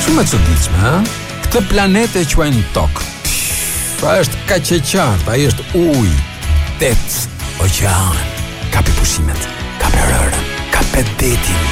Shumë e çuditshme, ha? Këtë planet e quajnë Tokë. Është kaq e qartë, ai është ujë, det, oqean, ka pushimet, ka perërën, ka detin.